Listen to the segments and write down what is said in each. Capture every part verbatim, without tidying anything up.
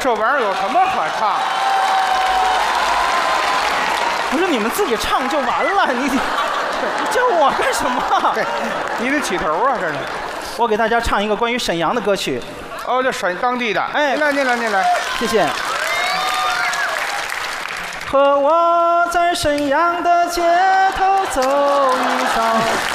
这玩意儿有什么可唱？ 不是你们自己唱就完了，你你叫我干什么？ 对，你得起头啊，这是。 我给大家唱一个关于沈阳的歌曲。 哦，这沈当地的。 哎， 您来，您来，您来， 谢谢。和我在沈阳的街头走一走，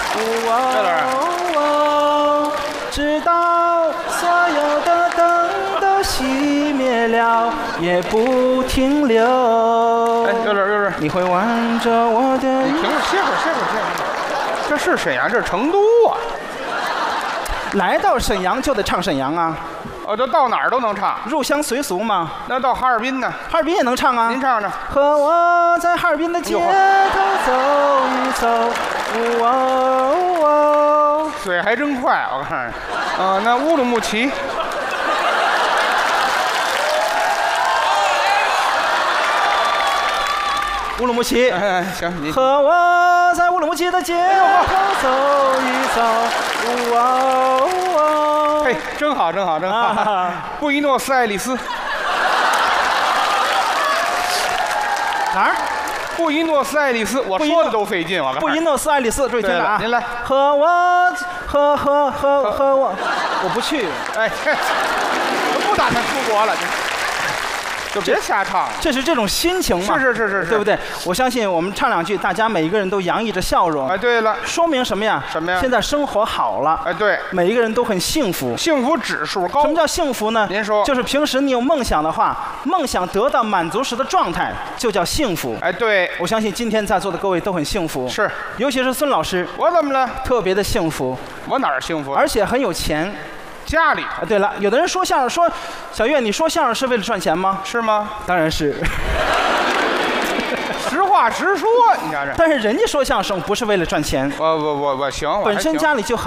哦，直到所有的灯都熄灭了，也不停留。 哎，有点有点， 你会挽着我的。 你停着，歇会儿，歇会儿，歇会儿。这是沈阳，这是成都啊。 来到沈阳就得唱沈阳啊。 哦，这到哪儿都能唱， 入乡随俗嘛。 那到哈尔滨呢？ 哈尔滨也能唱啊。 您唱唱。 和我在哈尔滨的街头走一走，哦哦， 嘴还真快，我看着。啊，那乌鲁木齐。 乌鲁木齐。 哎，行，你。 和我在乌鲁木齐的街头走一走，哦哦。 嘿，真好，真好，真好。啊、布宜诺斯艾利斯。 哪儿？ 布宜诺斯艾利斯，我说的都费劲，我布宜诺斯艾利斯，注意听着啊！ 您来。 和我，和和和和我，我不去。 哎，不打算出国了，就别瞎唱。 这是这种心情嘛？ 是是是是是， 对不对？我相信我们唱两句，大家每一个人都洋溢着笑容。 哎，对了， 说明什么呀？ 什么呀？ 现在生活好了。 哎，对， 每一个人都很幸福， 幸福指数高。 什么叫幸福呢？ 您说， 就是平时你有梦想的话，梦想得到满足时的状态，就叫幸福。 哎，对， 我相信今天在座的各位都很幸福。 是， 尤其是孙老师。 我怎么了？ 特别的幸福。 我哪儿幸福？ 而且很有钱。 家里头。 对了，有的人说相声说，小岳，你说相声是为了赚钱吗？ 是吗？ 当然是。 实话实说，你瞧这。 但是人家说相声不是为了赚钱。 我我我我行， 本身家里就很。